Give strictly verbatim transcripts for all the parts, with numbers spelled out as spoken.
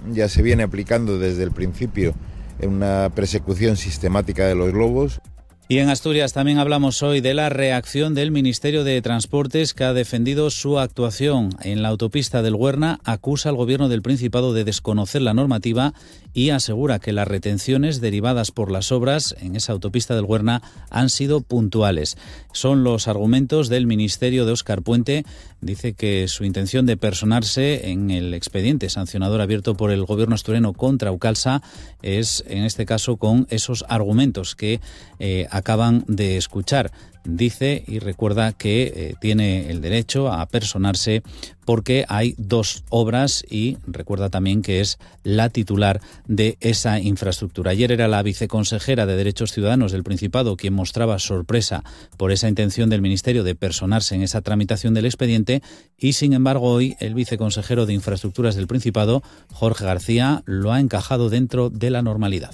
ya se viene aplicando desde el principio en una persecución sistemática de los lobos. Y en Asturias también hablamos hoy de la reacción del Ministerio de Transportes, que ha defendido su actuación en la autopista del Huerna, acusa al Gobierno del Principado de desconocer la normativa y asegura que las retenciones derivadas por las obras en esa autopista del Huerna han sido puntuales. Son los argumentos del Ministerio de Óscar Puente. Dice que su intención de personarse en el expediente sancionador abierto por el Gobierno asturiano contra Aucalsa es, en este caso, con esos argumentos que eh, acaban de escuchar. Dice y recuerda que eh, tiene el derecho a personarse porque hay dos obras y recuerda también que es la titular de esa infraestructura. Ayer era la viceconsejera de Derechos Ciudadanos del Principado quien mostraba sorpresa por esa intención del Ministerio de personarse en esa tramitación del expediente y, sin embargo, hoy el viceconsejero de Infraestructuras del Principado, Jorge García, lo ha encajado dentro de la normalidad.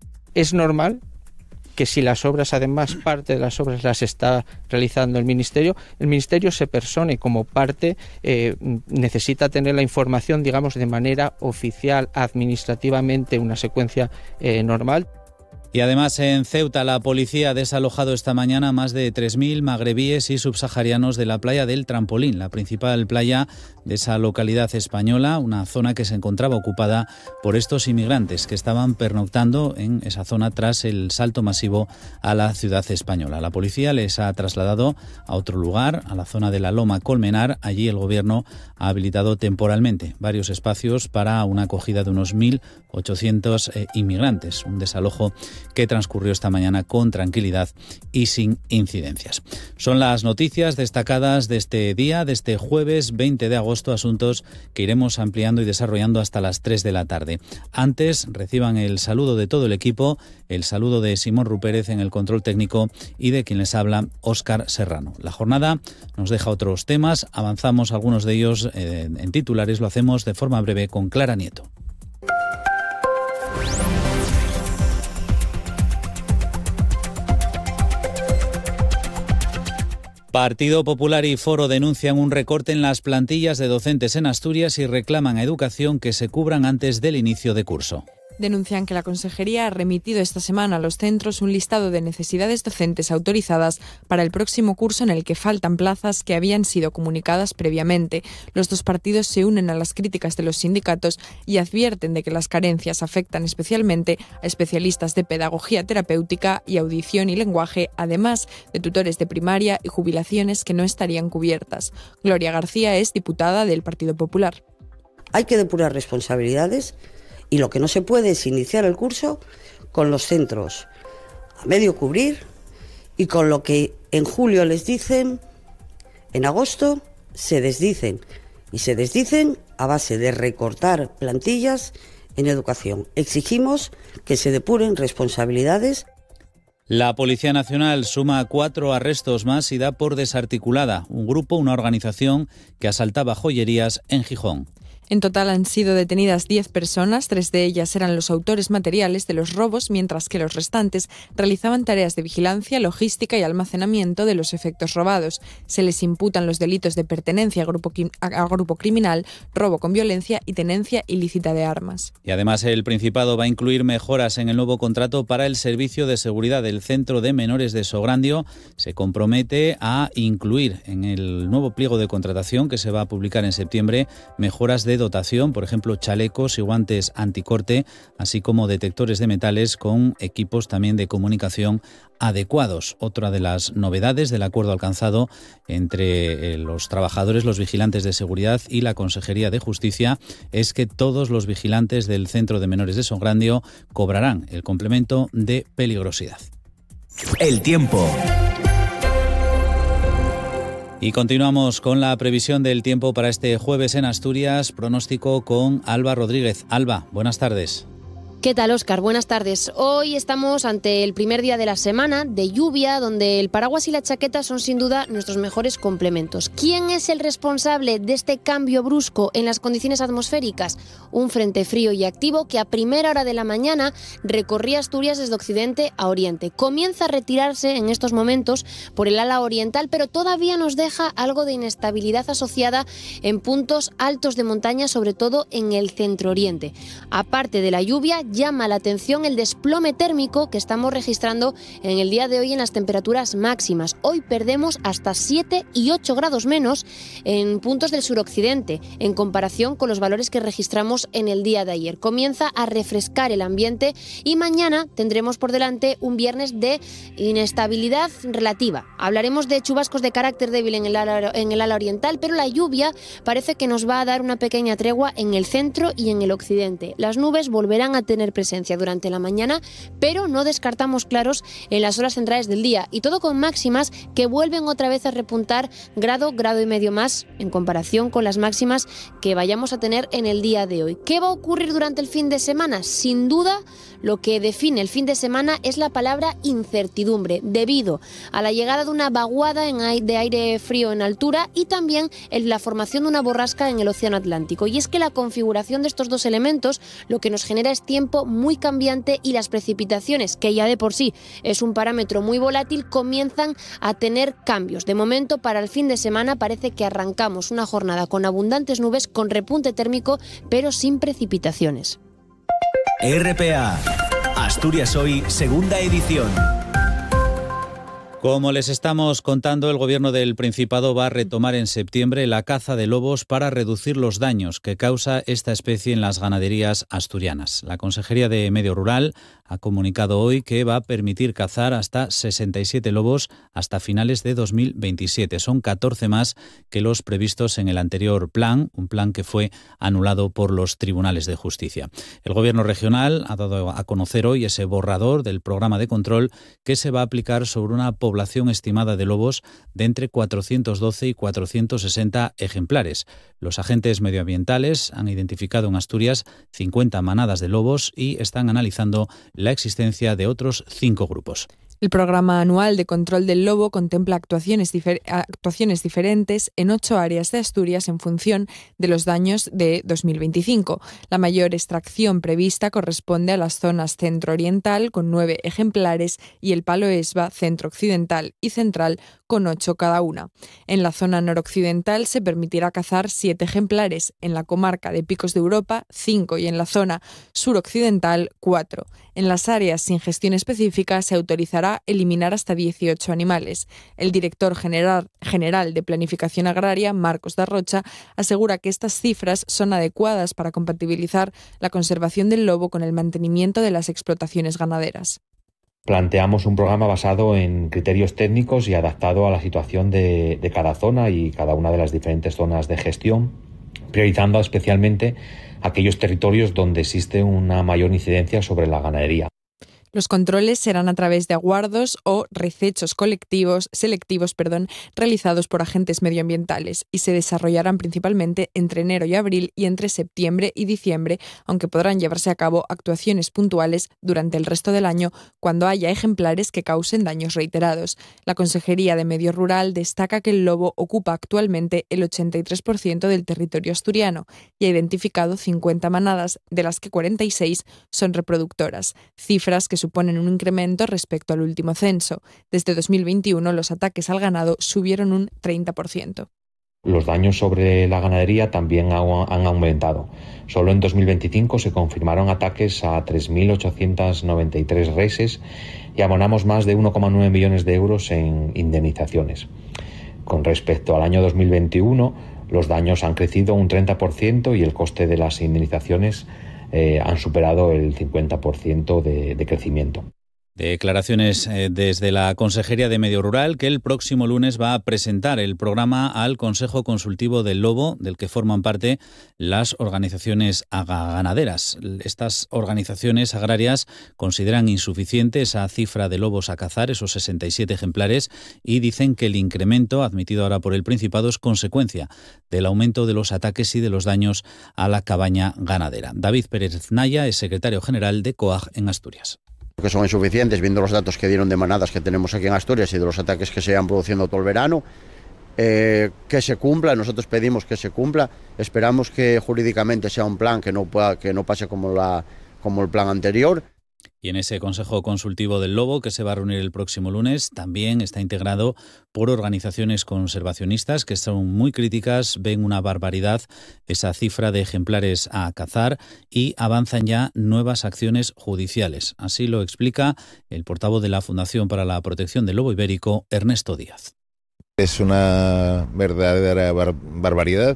Es normal que si las obras, además, parte de las obras las está realizando el Ministerio, el Ministerio se persone como parte, eh, necesita tener la información, digamos, de manera oficial, administrativamente, una secuencia eh, normal. Y además en Ceuta la policía ha desalojado esta mañana más de tres mil magrebíes y subsaharianos de la playa del Trampolín, la principal playa de esa localidad española, una zona que se encontraba ocupada por estos inmigrantes que estaban pernoctando en esa zona tras el salto masivo a la ciudad española. La policía les ha trasladado a otro lugar, a la zona de la Loma Colmenar. Allí el gobierno ha habilitado temporalmente varios espacios para una acogida de unos mil ochocientos eh, inmigrantes, un desalojo que transcurrió esta mañana con tranquilidad y sin incidencias. Son las noticias destacadas de este día, de este jueves veinte de agosto, asuntos que iremos ampliando y desarrollando hasta las tres de la tarde. Antes, reciban el saludo de todo el equipo, el saludo de Simón Rupérez en el control técnico y de quien les habla, Óscar Serrano. La jornada nos deja otros temas, avanzamos algunos de ellos eh, en titulares, lo hacemos de forma breve con Clara Nieto. Partido Popular y Foro denuncian un recorte en las plantillas de docentes en Asturias y reclaman a Educación que se cubran antes del inicio de curso. Denuncian que la Consejería ha remitido esta semana a los centros un listado de necesidades docentes autorizadas para el próximo curso en el que faltan plazas que habían sido comunicadas previamente. Los dos partidos se unen a las críticas de los sindicatos y advierten de que las carencias afectan especialmente a especialistas de pedagogía terapéutica y audición y lenguaje, además de tutores de primaria y jubilaciones que no estarían cubiertas. Gloria García es diputada del Partido Popular. Hay que depurar responsabilidades. Y lo que no se puede es iniciar el curso con los centros a medio cubrir y con lo que en julio les dicen, en agosto se desdicen. Y se desdicen a base de recortar plantillas en educación. Exigimos que se depuren responsabilidades. La Policía Nacional suma cuatro arrestos más y da por desarticulada un grupo, una organización que asaltaba joyerías en Gijón. En total han sido detenidas diez personas, tres de ellas eran los autores materiales de los robos, mientras que los restantes realizaban tareas de vigilancia, logística y almacenamiento de los efectos robados. Se les imputan los delitos de pertenencia a grupo, a grupo criminal, robo con violencia y tenencia ilícita de armas. Y además el Principado va a incluir mejoras en el nuevo contrato para el servicio de seguridad del Centro de Menores de Sograndio. Se compromete a incluir en el nuevo pliego de contratación que se va a publicar en septiembre mejoras de dotación, por ejemplo, chalecos y guantes anticorte, así como detectores de metales con equipos también de comunicación adecuados. Otra de las novedades del acuerdo alcanzado entre los trabajadores, los vigilantes de seguridad y la Consejería de Justicia es que todos los vigilantes del Centro de Menores de Sograndio cobrarán el complemento de peligrosidad. El tiempo. Y continuamos con la previsión del tiempo para este jueves en Asturias, pronóstico con Alba Rodríguez. Alba, buenas tardes. ¿Qué tal, Óscar? Buenas tardes. Hoy estamos ante el primer día de la semana de lluvia, donde el paraguas y la chaqueta son sin duda nuestros mejores complementos. ¿Quién es el responsable de este cambio brusco en las condiciones atmosféricas? Un frente frío y activo que a primera hora de la mañana recorría Asturias desde occidente a oriente. Comienza a retirarse en estos momentos por el ala oriental, pero todavía nos deja algo de inestabilidad asociada en puntos altos de montaña, sobre todo en el centro-oriente. Aparte de la lluvia, llama la atención el desplome térmico que estamos registrando en el día de hoy en las temperaturas máximas. Hoy perdemos hasta siete y ocho grados menos en puntos del suroccidente, en comparación con los valores que registramos en el día de ayer. Comienza a refrescar el ambiente y mañana tendremos por delante un viernes de inestabilidad relativa. Hablaremos de chubascos de carácter débil en el ala, en el ala oriental, pero la lluvia parece que nos va a dar una pequeña tregua en el centro y en el occidente. Las nubes volverán a tener presencia durante la mañana, pero no descartamos claros en las horas centrales del día, y todo con máximas que vuelven otra vez a repuntar grado, grado y medio más en comparación con las máximas que vayamos a tener en el día de hoy. ¿Qué va a ocurrir durante el fin de semana? Sin duda, lo que define el fin de semana es la palabra incertidumbre, debido a la llegada de una vaguada en de aire frío en altura y también en la formación de una borrasca en el océano Atlántico. Y es que la configuración de estos dos elementos lo que nos genera es tiempo muy cambiante, y las precipitaciones, que ya de por sí es un parámetro muy volátil, comienzan a tener cambios. De momento, para el fin de semana parece que arrancamos una jornada con abundantes nubes, con repunte térmico, pero sin precipitaciones. R P A, Asturias Hoy, segunda edición. Como les estamos contando, el Gobierno del Principado va a retomar en septiembre la caza de lobos para reducir los daños que causa esta especie en las ganaderías asturianas. La Consejería de Medio Rural ha comunicado hoy que va a permitir cazar hasta sesenta y siete lobos hasta finales de dos mil veintisiete. Son catorce más que los previstos en el anterior plan, un plan que fue anulado por los tribunales de justicia. El Gobierno regional ha dado a conocer hoy ese borrador del programa de control que se va a aplicar sobre una población población estimada de lobos de entre cuatrocientos doce y cuatrocientos sesenta ejemplares. Los agentes medioambientales han identificado en Asturias cincuenta manadas de lobos y están analizando la existencia de otros cinco grupos. El programa anual de control del lobo contempla actuaciones, difer- actuaciones diferentes en ocho áreas de Asturias en función de los daños de dos mil veinticinco. La mayor extracción prevista corresponde a las zonas centro-oriental, con nueve ejemplares, y el Palo Esba, centro-occidental y central, con ocho cada una. En la zona noroccidental se permitirá cazar siete ejemplares, en la comarca de Picos de Europa, cinco, y en la zona suroccidental, cuatro. En las áreas sin gestión específica se autorizará eliminar hasta dieciocho animales. El director general, general de Planificación Agraria, Marcos da Rocha, asegura que estas cifras son adecuadas para compatibilizar la conservación del lobo con el mantenimiento de las explotaciones ganaderas. Planteamos un programa basado en criterios técnicos y adaptado a la situación de, de cada zona y cada una de las diferentes zonas de gestión, priorizando especialmente aquellos territorios donde existe una mayor incidencia sobre la ganadería. Los controles serán a través de aguardos o recechos colectivos, selectivos perdón, realizados por agentes medioambientales, y se desarrollarán principalmente entre enero y abril y entre septiembre y diciembre, aunque podrán llevarse a cabo actuaciones puntuales durante el resto del año cuando haya ejemplares que causen daños reiterados. La Consejería de Medio Rural destaca que el lobo ocupa actualmente el ochenta y tres por ciento del territorio asturiano y ha identificado cincuenta manadas, de las que cuarenta y seis son reproductoras, cifras que suponen un incremento respecto al último censo. Desde dos mil veintiuno los ataques al ganado subieron un treinta por ciento. Los daños sobre la ganadería también han aumentado. Solo en dos mil veinticinco se confirmaron ataques a tres mil ochocientos noventa y tres reses y abonamos más de uno coma nueve millones de euros en indemnizaciones. Con respecto al año dos mil veintiuno, los daños han crecido un treinta por ciento y el coste de las indemnizaciones Eh, han superado el cincuenta por ciento de, de crecimiento. Declaraciones eh, desde la Consejería de Medio Rural, que el próximo lunes va a presentar el programa al Consejo Consultivo del Lobo, del que forman parte las organizaciones ganaderas. Estas organizaciones agrarias consideran insuficiente esa cifra de lobos a cazar, esos sesenta y siete ejemplares, y dicen que el incremento admitido ahora por el Principado es consecuencia del aumento de los ataques y de los daños a la cabaña ganadera. David Pérez Naya es secretario general de COAG en Asturias. Que son insuficientes, viendo los datos que dieron de manadas que tenemos aquí en Asturias y de los ataques que se han produciendo todo el verano, eh, que se cumpla. Nosotros pedimos que se cumpla, esperamos que jurídicamente sea un plan que no pueda, que no pase como, la, como el plan anterior. Y en ese Consejo Consultivo del Lobo, que se va a reunir el próximo lunes, también está integrado por organizaciones conservacionistas que son muy críticas, ven una barbaridad esa cifra de ejemplares a cazar y avanzan ya nuevas acciones judiciales. Así lo explica el portavoz de la Fundación para la Protección del Lobo Ibérico, Ernesto Díaz. Es una verdadera bar- barbaridad.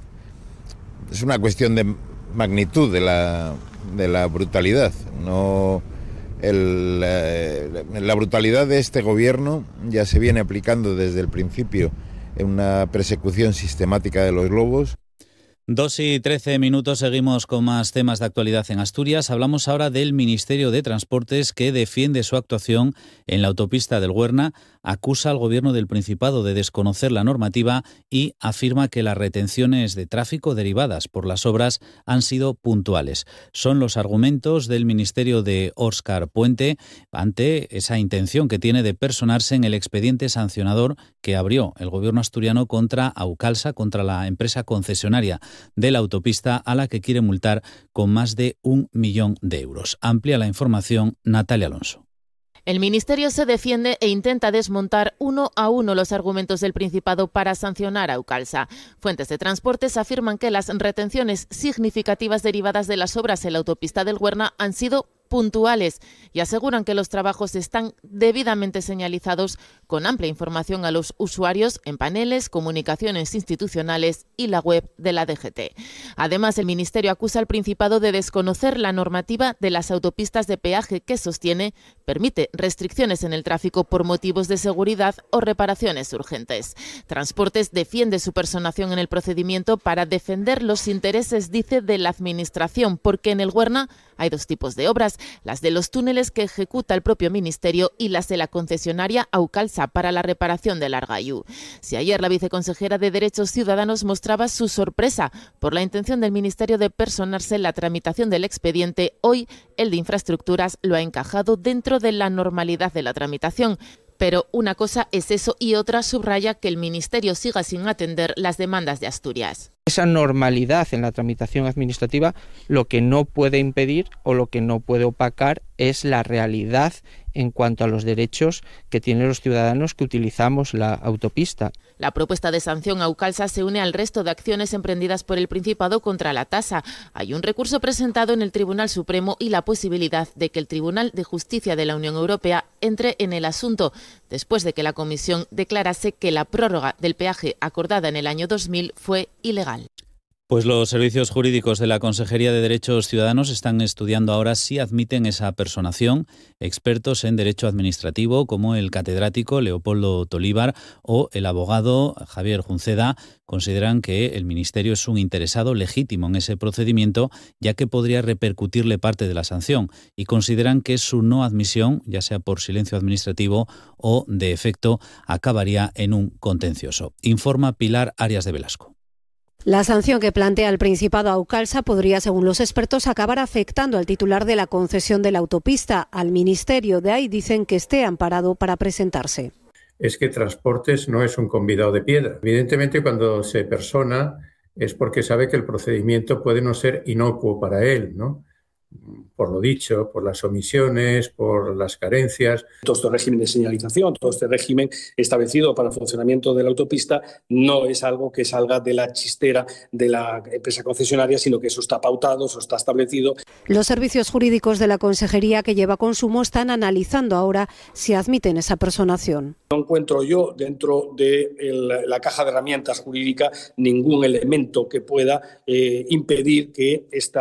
Es una cuestión de magnitud de la, de la brutalidad. No... El, eh, la brutalidad de este gobierno ya se viene aplicando desde el principio en una persecución sistemática de los lobos. Dos y trece minutos, seguimos con más temas de actualidad en Asturias. Hablamos ahora del Ministerio de Transportes, que defiende su actuación en la autopista del Huerna, acusa al Gobierno del Principado de desconocer la normativa y afirma que las retenciones de tráfico derivadas por las obras han sido puntuales. Son los argumentos del Ministerio de Óscar Puente ante esa intención que tiene de personarse en el expediente sancionador que abrió el Gobierno asturiano contra Aucalsa, contra la empresa concesionaria de la autopista, a la que quiere multar con más de un millón de euros. Amplía la información Natalia Alonso. El Ministerio se defiende e intenta desmontar uno a uno los argumentos del Principado para sancionar a Aucalsa. Fuentes de transportes afirman que las retenciones significativas derivadas de las obras en la autopista del Huerna han sido puntuales y aseguran que los trabajos están debidamente señalizados con amplia información a los usuarios en paneles, comunicaciones institucionales y la web de la D G T. Además, el Ministerio acusa al Principado de desconocer la normativa de las autopistas de peaje que sostiene permite restricciones en el tráfico por motivos de seguridad o reparaciones urgentes. Transportes defiende su personación en el procedimiento para defender los intereses, dice, de la Administración, porque en el Huerna hay dos tipos de obras, las de los túneles que ejecuta el propio Ministerio y las de la concesionaria Aucalsa para la reparación del Argayú. Si ayer la viceconsejera de Derechos Ciudadanos mostraba su sorpresa por la intención del Ministerio de personarse en la tramitación del expediente, hoy el de Infraestructuras lo ha encajado dentro de la normalidad de la tramitación. Pero una cosa es eso y otra subraya que el Ministerio siga sin atender las demandas de Asturias. Esa normalidad en la tramitación administrativa lo que no puede impedir o lo que no puede opacar es la realidad en cuanto a los derechos que tienen los ciudadanos que utilizamos la autopista. La propuesta de sanción a Aucalsa se une al resto de acciones emprendidas por el Principado contra la tasa. Hay un recurso presentado en el Tribunal Supremo y la posibilidad de que el Tribunal de Justicia de la Unión Europea entre en el asunto, después de que la Comisión declarase que la prórroga del peaje acordada en el año dos mil fue ilegal. Pues los servicios jurídicos de la Consejería de Derechos Ciudadanos están estudiando ahora si admiten esa personación. Expertos en derecho administrativo como el catedrático Leopoldo Tolívar o el abogado Javier Junceda consideran que el Ministerio es un interesado legítimo en ese procedimiento, ya que podría repercutirle parte de la sanción, y consideran que su no admisión, ya sea por silencio administrativo o de efecto, acabaría en un contencioso. Informa Pilar Arias de Velasco. La sanción que plantea el Principado a Aucalsa podría, según los expertos, acabar afectando al titular de la concesión de la autopista, al Ministerio. De ahí dicen que esté amparado para presentarse. Es que Transportes no es un convidado de piedra. Evidentemente, cuando se persona es porque sabe que el procedimiento puede no ser inocuo para él, ¿no? Por lo dicho, por las omisiones, por las carencias. Todo este régimen de señalización, todo este régimen establecido para el funcionamiento de la autopista no es algo que salga de la chistera de la empresa concesionaria, sino que eso está pautado, eso está establecido. Los servicios jurídicos de la Consejería que lleva Consumo están analizando ahora si admiten esa personación. No encuentro yo dentro de el, la caja de herramientas jurídica ningún elemento que pueda eh, impedir que esta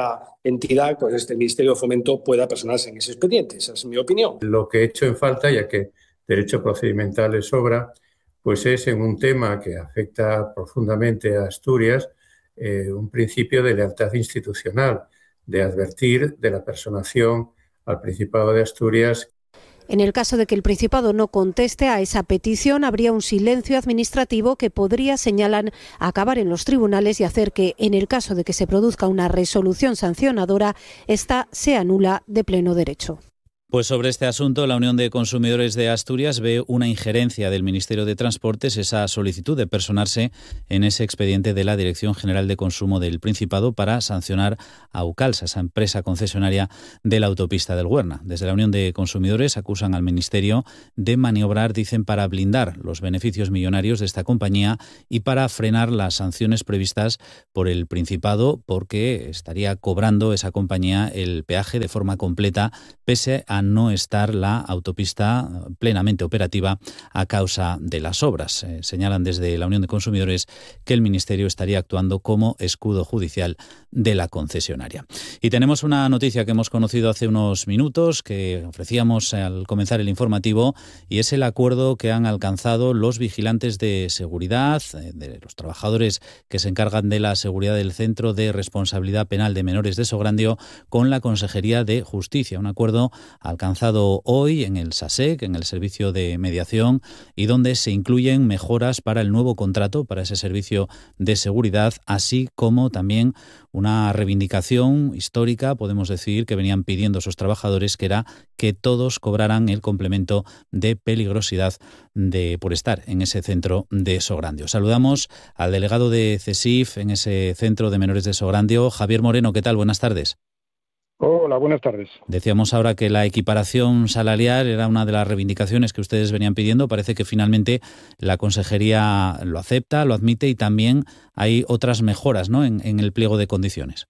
entidad, pues este Ministerio de Fomento, pueda personarse en ese expediente. Esa es mi opinión. Lo que he hecho en falta, ya que derecho procedimental le sobra, pues es en un tema que afecta profundamente a Asturias, eh, un principio de lealtad institucional, de advertir de la personación al Principado de Asturias. En el caso de que el Principado no conteste a esa petición, habría un silencio administrativo que podría, señalan, acabar en los tribunales y hacer que, en el caso de que se produzca una resolución sancionadora, esta sea nula de pleno derecho. Pues sobre este asunto, la Unión de Consumidores de Asturias ve una injerencia del Ministerio de Transportes, esa solicitud de personarse en ese expediente de la Dirección General de Consumo del Principado para sancionar a Aucalsa, esa empresa concesionaria de la autopista del Huerna. Desde la Unión de Consumidores acusan al Ministerio de maniobrar, dicen, para blindar los beneficios millonarios de esta compañía y para frenar las sanciones previstas por el Principado, porque estaría cobrando esa compañía el peaje de forma completa, pese a no estar la autopista plenamente operativa a causa de las obras. Eh, señalan desde la Unión de Consumidores que el Ministerio estaría actuando como escudo judicial de la concesionaria. Y tenemos una noticia que hemos conocido hace unos minutos, que ofrecíamos al comenzar el informativo, y es el acuerdo que han alcanzado los vigilantes de seguridad, de los trabajadores que se encargan de la seguridad del Centro de Responsabilidad Penal de Menores de Sograndio, con la Consejería de Justicia. Un acuerdo alcanzado hoy en el SASEC, en el Servicio de Mediación, y donde se incluyen mejoras para el nuevo contrato para ese servicio de seguridad, así como también una reivindicación histórica, podemos decir, que venían pidiendo esos trabajadores, que era que todos cobraran el complemento de peligrosidad de por estar en ese centro de Sograndio. Saludamos al delegado de CESIF en ese centro de menores de Sograndio, Javier Moreno. ¿Qué tal? Buenas tardes. Hola, buenas tardes. Decíamos ahora que la equiparación salarial era una de las reivindicaciones que ustedes venían pidiendo. Parece que finalmente la Consejería lo acepta, lo admite, y también hay otras mejoras, ¿no?, en, en el pliego de condiciones.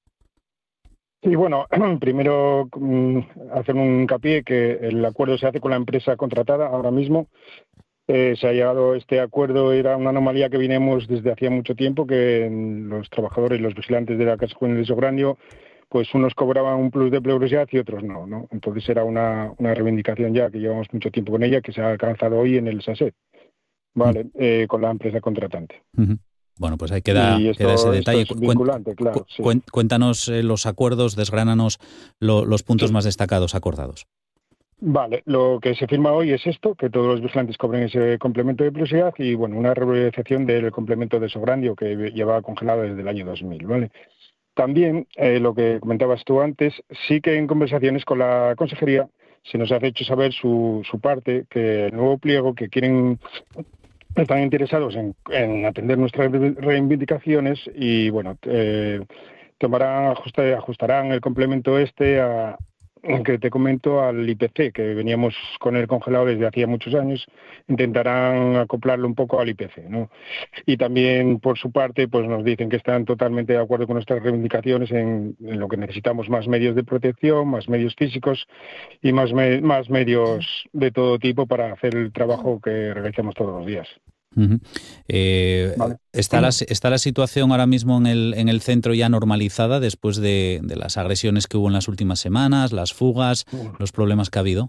Sí, bueno, primero hacer un hincapié que el acuerdo se hace con la empresa contratada ahora mismo. Eh, se ha llegado este acuerdo, era una anomalía que vinimos desde hacía mucho tiempo, que los trabajadores, los vigilantes de la Casa Juvenil de Sograndio, pues unos cobraban un plus de peligrosidad y otros no, ¿no? Entonces era una, una reivindicación ya que llevamos mucho tiempo con ella, que se ha alcanzado hoy en el SASEC, ¿vale? Eh, con la empresa contratante. Uh-huh. Bueno, pues ahí queda, esto, queda ese detalle. Es vinculante, claro, sí. Cuéntanos eh, los acuerdos, desgránanos lo, los puntos sí. más destacados acordados. Vale, lo que se firma hoy es esto, que todos los vigilantes cobren ese complemento de peligrosidad y, bueno, una revalorización del complemento de Sograndio que llevaba congelado desde el año dos mil, ¿vale? También, eh, lo que comentabas tú antes, sí que en conversaciones con la Consejería se nos ha hecho saber su, su parte, que el nuevo pliego que quieren, están interesados en, en atender nuestras reivindicaciones y, bueno, eh, tomarán, ajustar, ajustarán el complemento este a, que te comento, al I P C, que veníamos con el congelado desde hacía muchos años. Intentarán acoplarlo un poco al I P C, ¿no? Y también, por su parte, pues nos dicen que están totalmente de acuerdo con nuestras reivindicaciones en, en lo que necesitamos: más medios de protección, más medios físicos y más, me, más medios de todo tipo para hacer el trabajo que realizamos todos los días. Uh-huh. Eh, vale. ¿está, la, ¿Está la situación ahora mismo en el, en el centro ya normalizada después de, de las agresiones que hubo en las últimas semanas, las fugas, uh. los problemas que ha habido?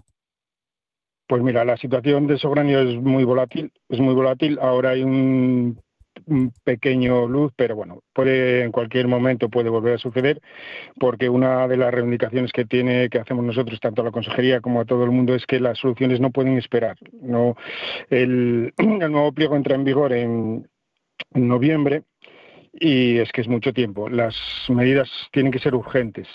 Pues mira, la situación de Sograndio es muy volátil, es muy volátil. Ahora hay un, un pequeño luz, pero bueno, puede en cualquier momento puede volver a suceder, porque una de las reivindicaciones que tiene que hacemos nosotros, tanto a la Consejería como a todo el mundo, es que las soluciones no pueden esperar. No, el, el nuevo pliego entra en vigor en, en noviembre y es que es mucho tiempo. Las medidas tienen que ser urgentes.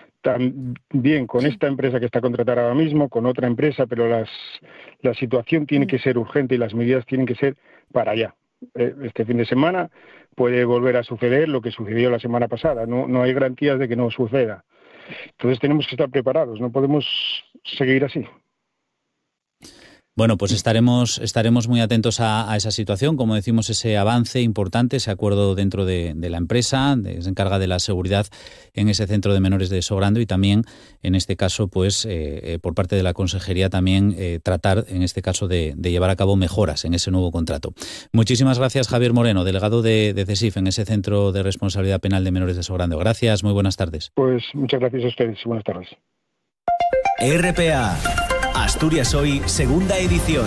También con esta empresa que está contratada ahora mismo, con otra empresa, pero las, la situación tiene que ser urgente y las medidas tienen que ser para allá. Este fin de semana puede volver a suceder lo que sucedió la semana pasada. No, no hay garantías de que no suceda. Entonces tenemos que estar preparados, no podemos seguir así. Bueno, pues estaremos estaremos muy atentos a, a esa situación, como decimos, ese avance importante, ese acuerdo dentro de, de la empresa, de, se encarga de la seguridad en ese centro de menores de Sogrando y también, en este caso, pues eh, por parte de la Consejería también eh, tratar, en este caso, de, de llevar a cabo mejoras en ese nuevo contrato. Muchísimas gracias, Javier Moreno, delegado de, de CESIF en ese Centro de Responsabilidad Penal de Menores de Sogrando. Gracias, muy buenas tardes. Pues muchas gracias a ustedes y buenas tardes. R P A, Asturias Hoy, segunda edición.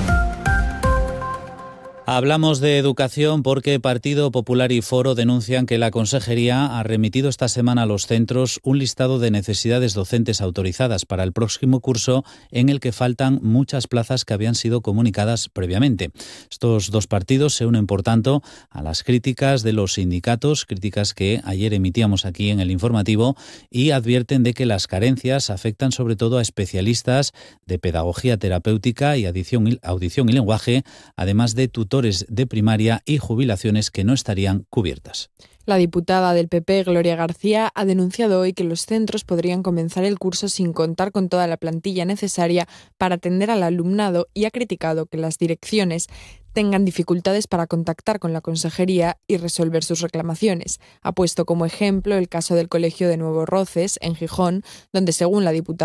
Hablamos de educación porque Partido Popular y Foro denuncian que la Consejería ha remitido esta semana a los centros un listado de necesidades docentes autorizadas para el próximo curso en el que faltan muchas plazas que habían sido comunicadas previamente. Estos dos partidos se unen, por tanto, a las críticas de los sindicatos, críticas que ayer emitíamos aquí en el informativo, y advierten de que las carencias afectan sobre todo a especialistas de pedagogía terapéutica y audición, audición y lenguaje, además de tutores de primaria y jubilaciones que no estarían cubiertas. La diputada del P P, Gloria García, ha denunciado hoy que los centros podrían comenzar el curso sin contar con toda la plantilla necesaria para atender al alumnado y ha criticado que las direcciones tengan dificultades para contactar con la Consejería y resolver sus reclamaciones. Ha puesto como ejemplo el caso del Colegio de Nuevo Roces, en Gijón, donde, según la diputada